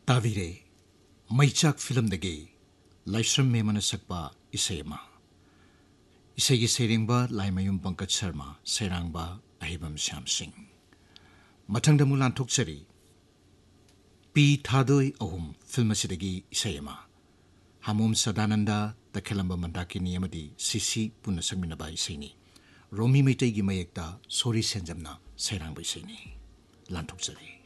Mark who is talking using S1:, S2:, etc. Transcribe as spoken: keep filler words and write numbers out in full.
S1: तावीरे मैचाक film दगे Laishram Memon सकपा इसेमा इसेगी सेरिंगबा लाइमयुम Pankaj Sharma सेरांगबा अहिबम Shyam Singh मथंग Mulan थोकचरी P थादोई अहुम film सिदगी इसेमा हामुम Sadananda तखेलंबा Mandakini अमदी cc पुन संगमिनबा इसेनी रोमी मैतैगी मयेक्ता sorry सेंजमना सेरांगबा इसेनी लांथोकचरी।